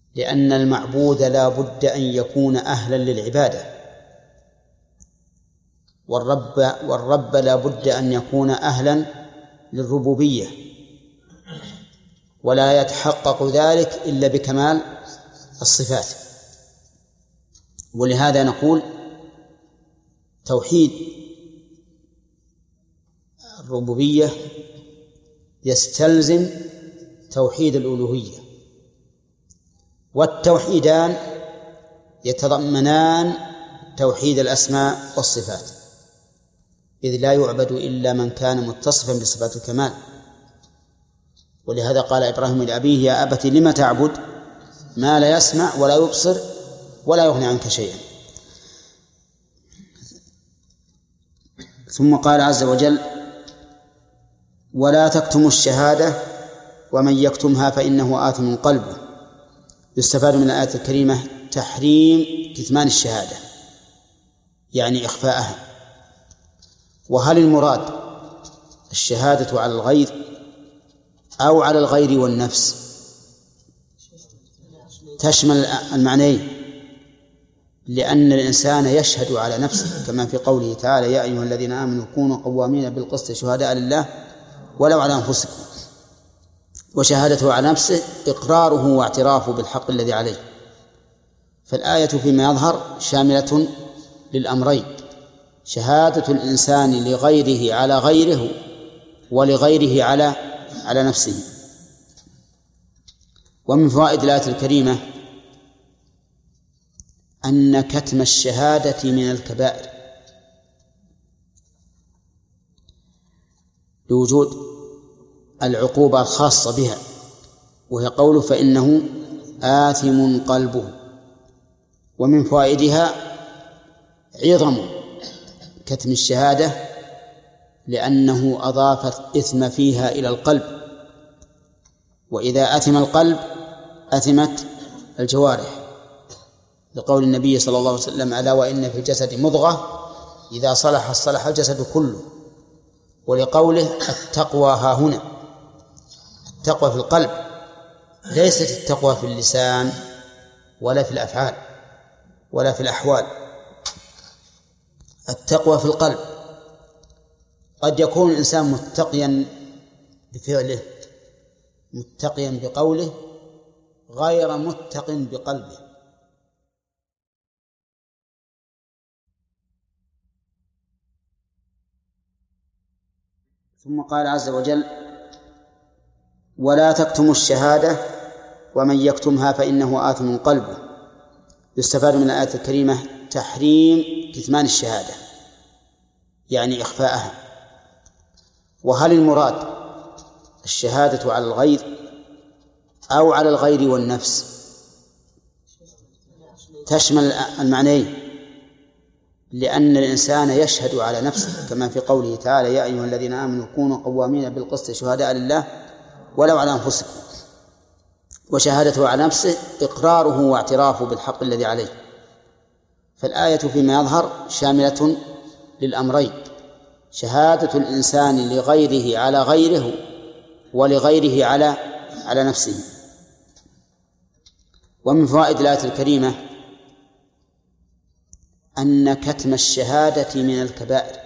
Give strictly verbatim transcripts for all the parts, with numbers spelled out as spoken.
لأن المعبود لا بد أن يكون أهلا للعبادة، والرب, والرب لا بد أن يكون أهلا للربوبية، ولا يتحقق ذلك إلا بكمال الصفات. ولهذا نقول توحيد الربوبية يستلزم توحيد الألوهية، والتوحيدان يتضمنان توحيد الأسماء والصفات، إذ لا يعبد إلا من كان متصفا بصفات الكمال. ولهذا قال إبراهيم لأبيه يا أبت لم تعبد ما لا يسمع ولا يبصر ولا يغني عنك شيئا. ثم قال عز وجل ولا تكتموا الشهادة ومن يكتمها فإنه آثم قلبه. يستفاد من الآية الكريمة تحريم كتمان الشهادة، يعني إخفاءها. وهل المراد الشهادة على الغير أو على الغير والنفس؟ تشمل المعنيين، لأن الإنسان يشهد على نفسه كما في قوله تعالى يا أيها الذين آمنوا كونوا قوامين بالقسط شهداء لله ولو على أنفسكم. وشهادته على نفسه إقراره واعترافه بالحق الذي عليه. فالآية فيما يظهر شاملة للأمرين، شهادة الإنسان لغيره على غيره ولغيره على على نفسه. ومن فوائد الآية الكريمة أن كتم الشهادة من الكبائر لوجود العقوبة الخاصة بها، وهي قوله فإنه آثم قلبه. ومن فوائدها عظم كتم الشهادة لأنه أضاف الإثم فيها إلى القلب، وإذا أثم القلب أثمت الجوارح، لقول النبي صلى الله عليه وسلم ألا وإن في الجسد مضغة إذا صلح صلح الجسد كله، ولقوله التقوى ها هنا. التقوى في القلب، ليست التقوى في اللسان ولا في الأفعال ولا في الأحوال. التقوى في القلب. قد يكون الإنسان متقيا بفعله متقيا بقوله غير متق بقلبه. ثم قال عز وجل ولا تكتموا الشهادة ومن يكتمها فإنه آثم قلبه. يستفاد من الآية الكريمة تحريم كتمان الشهادة، يعني إخفاءها. وهل المراد الشهادة على الغير أو على الغير والنفس؟ تشمل المعنيين، لأن الإنسان يشهد على نفسه كما في قوله تعالى يا أيها الذين آمنوا كونوا قوامين بالقسط شهداء لله ولو على أنفسكم. وشهادته على نفسه إقراره واعترافه بالحق الذي عليه. فالآية فيما يظهر شاملة للأمرين، شهادة الإنسان لغيره على غيره ولغيره على على نفسه. ومن فوائد الآية الكريمة أن كتم الشهادة من الكبائر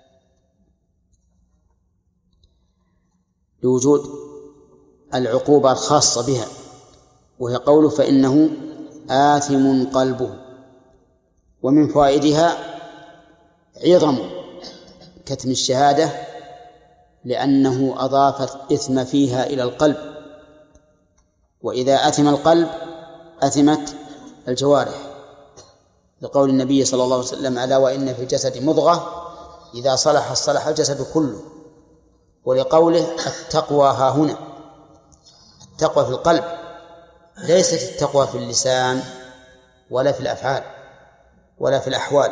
لوجود العقوبة الخاصة بها، وهي قوله فإنه آثم قلبه. ومن فوائدها عظم كتم الشهادة لأنه أضاف الإثم فيها إلى القلب، وإذا أثم القلب أثمت الجوارح، لقول النبي صلى الله عليه وسلم ألا وإن في الجسد مضغة إذا صلح صلح الجسد كله، ولقوله التقوى ها هنا. التقوى في القلب، ليست التقوى في اللسان ولا في الأفعال ولا في الأحوال.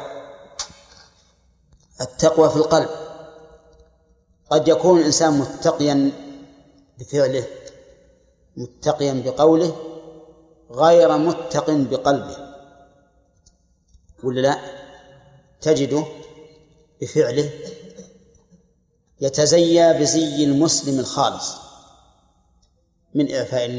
التقوى في القلب. قد يكون الإنسان متقيا بفعله متقيا بقوله غير متق بقلبه، ولا لا؟ تجده بفعله يتزيى بزي المسلم الخالص من إعفاء